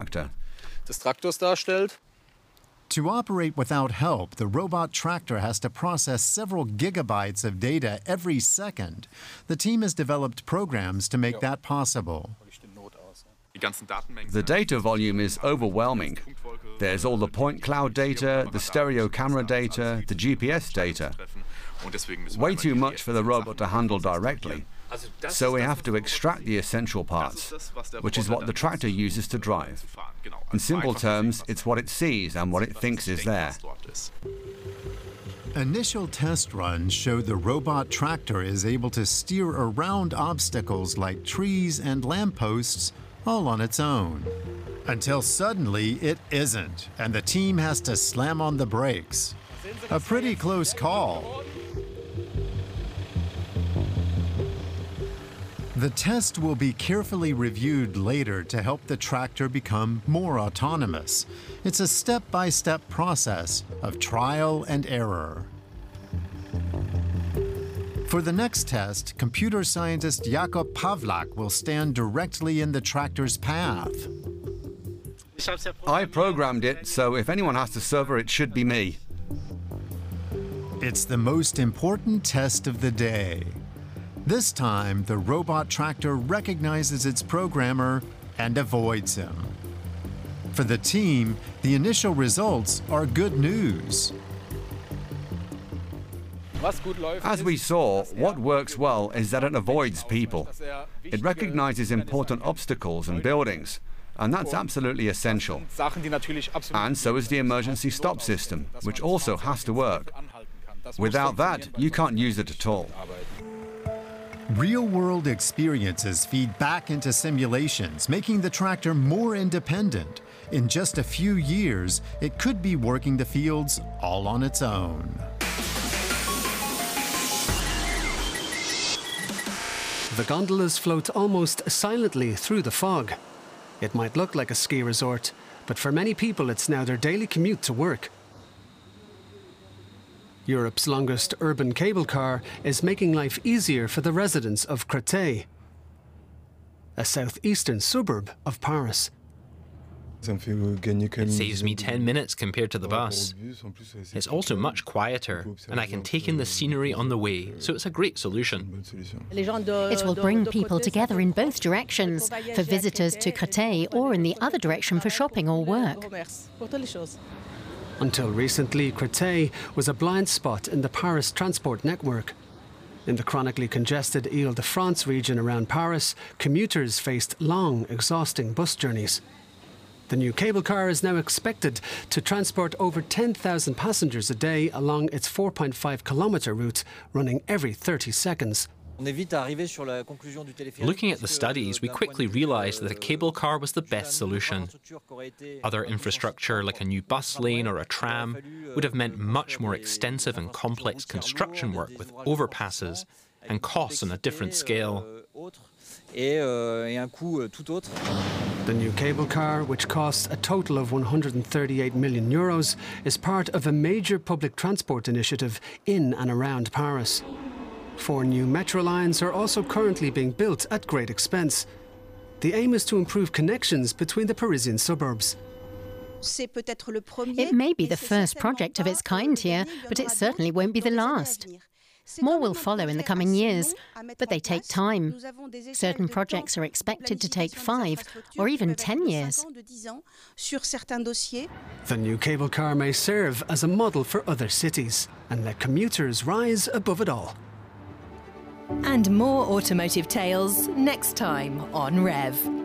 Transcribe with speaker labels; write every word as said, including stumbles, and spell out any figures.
Speaker 1: tractor.
Speaker 2: Des Traktors darstellt.
Speaker 3: To operate without help, the robot tractor has to process several gigabytes of data every second. The team has developed programs to make that possible.
Speaker 1: The data volume is overwhelming. There's all the point cloud data, the stereo camera data, the G P S data. Way too much for the robot to handle directly. So we have to extract the essential parts, which is what the tractor uses to drive. In simple terms, it's what it sees and what it thinks is there.
Speaker 3: Initial test runs show the robot tractor is able to steer around obstacles like trees and lampposts all on its own. Until suddenly it isn't, and the team has to slam on the brakes. A pretty close call. The test will be carefully reviewed later to help the tractor become more autonomous. It's a step-by-step process of trial and error. For the next test, computer scientist Jakub Pawlak will stand directly in the tractor's path.
Speaker 1: I programmed it, so if anyone has to suffer, it should be me.
Speaker 3: It's the most important test of the day. This time, the robot tractor recognizes its programmer and avoids him. For the team, the initial results are good news.
Speaker 1: As we saw, what works well is that it avoids people. It recognizes important obstacles and buildings, and that's absolutely essential. And so is the emergency stop system, which also has to work. Without that, you can't use it at all.
Speaker 3: Real-world experiences feed back into simulations, making the tractor more independent. In just a few years, it could be working the fields all on its own.
Speaker 4: The gondolas float almost silently through the fog. It might look like a ski resort, but for many people it's now their daily commute to work. Europe's longest urban cable car is making life easier for the residents of Créteil, a southeastern suburb of Paris.
Speaker 5: It saves me ten minutes compared to the bus. It's also much quieter, and I can take in the scenery on the way, so it's a great solution.
Speaker 6: It will bring people together in both directions, for visitors to Créteil or in the other direction for shopping or work.
Speaker 4: Until recently, Créteil was a blind spot in the Paris transport network. In the chronically congested Île-de-France region around Paris, commuters faced long, exhausting bus journeys. The new cable car is now expected to transport over ten thousand passengers a day along its four point five kilometre route, running every thirty seconds.
Speaker 5: Looking at the studies, we quickly realised that a cable car was the best solution. Other infrastructure, like a new bus lane or a tram, would have meant much more extensive and complex construction work with overpasses and costs on a different scale.
Speaker 4: The new cable car, which costs a total of one hundred thirty-eight million euros, is part of a major public transport initiative in and around Paris. Four new metro lines are also currently being built at great expense. The aim is to improve connections between the Parisian suburbs.
Speaker 6: It may be the first project of its kind here, but it certainly won't be the last. More will follow in the coming years, but they take time. Certain projects are expected to take five or even ten years.
Speaker 4: The new cable car may serve as a model for other cities and let commuters rise above it all.
Speaker 7: And more automotive tales next time on Rev.